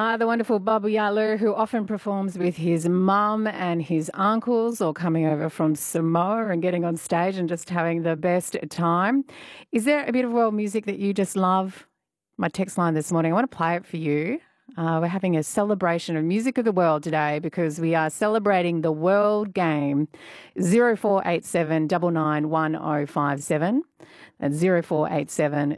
The wonderful Bobby Yatlu, who often performs with his mum and his uncles, or coming over from Samoa and getting on stage and just having the best time. Is there a bit of world music that you just love? My text line this morning, I want to play it for you. We're having a celebration of music of the world today because we are celebrating the World Game. 0487 991057. That's 0487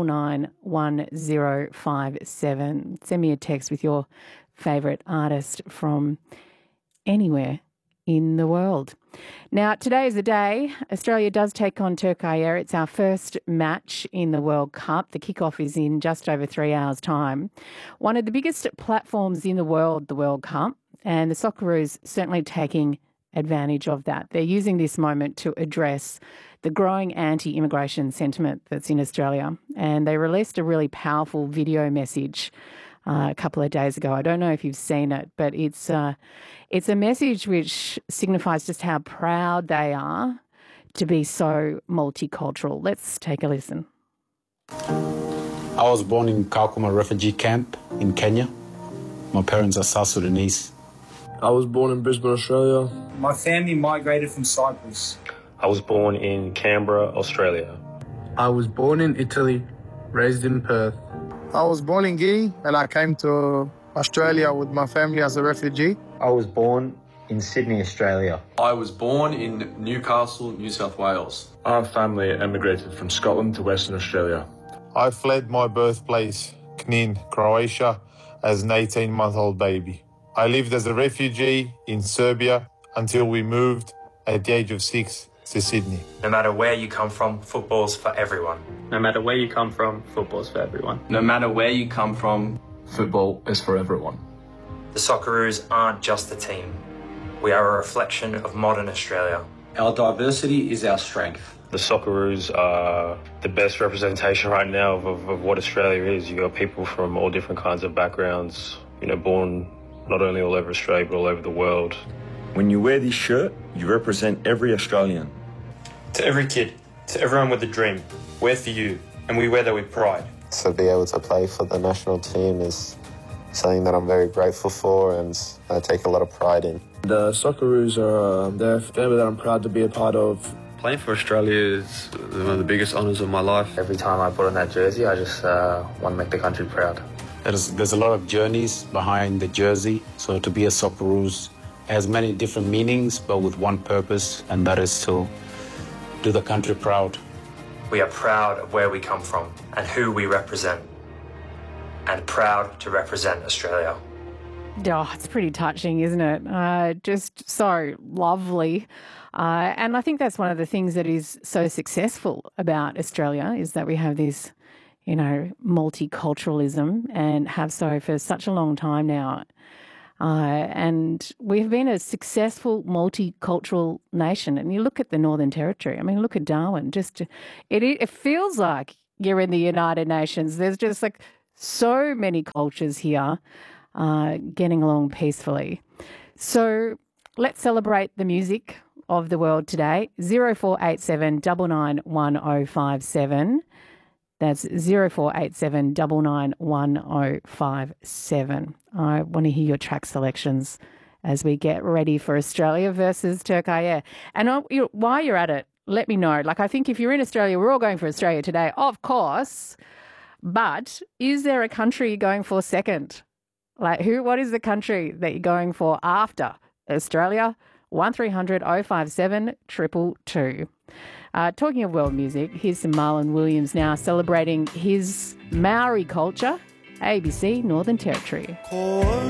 991057. Send me a text with your favourite artist from anywhere in the world. Now, today is the day Australia does take on Turkey. It's our first match in the World Cup. The kickoff is in just over 3 hours' time. One of the biggest platforms in the world, the World Cup, and the Socceroos certainly taking advantage of that. They're using this moment to address the growing anti-immigration sentiment that's in Australia. And they released a really powerful video message a couple of days ago. I don't know if you've seen it, but it's a message which signifies just how proud they are to be so multicultural. Let's take a listen. I was born in Kakuma refugee camp in Kenya. My parents are South Sudanese. I was born in Brisbane, Australia. My family migrated from Cyprus. I was born in Canberra, Australia. I was born in Italy, raised in Perth. I was born in Guinea and I came to Australia with my family as a refugee. I was born in Sydney, Australia. I was born in Newcastle, New South Wales. Our family emigrated from Scotland to Western Australia. I fled my birthplace, Knin, Croatia, as an 18-month-old baby. I lived as a refugee in Serbia until we moved at the age of 6 to Sydney. No matter where you come from, football's for everyone. No matter where you come from, football's for everyone. No matter where you come from, football is for everyone. The Socceroos aren't just a team. We are a reflection of modern Australia. Our diversity is our strength. The Socceroos are the best representation right now of what Australia is. You got people from all different kinds of backgrounds, born not only all over Australia, but all over the world. When you wear this shirt, you represent every Australian. To every kid, to everyone with a dream, we're for you, and we wear that with pride. To be able to play for the national team is something that I'm very grateful for and I take a lot of pride in. The Socceroos are a family that I'm proud to be a part of. Playing for Australia is one of the biggest honours of my life. Every time I put on that jersey, I just want to make the country proud. There's a lot of journeys behind the jersey. So to be a Socceroos has many different meanings, but with one purpose, and that is to do the country proud. We are proud of where we come from and who we represent, and proud to represent Australia. Oh, it's pretty touching, isn't it? Just so lovely. And I think that's one of the things that is so successful about Australia is that we have this, multiculturalism and have so for such a long time now. And we've been a successful multicultural nation. And you look at the Northern Territory. I mean, look at Darwin. It feels like you're in the United Nations. There's just like so many cultures here getting along peacefully. So let's celebrate the music of the world today. 0487 991057. That's 0487 991057. I want to hear your track selections as we get ready for Australia versus Turkey. And while you're at it, let me know. I think if you're in Australia, we're all going for Australia today, of course. But is there a country you're going for second? What is the country that you're going for after Australia? 1300 057 222. Talking of world music, here's some Marlon Williams now celebrating his Maori culture, ABC Northern Territory.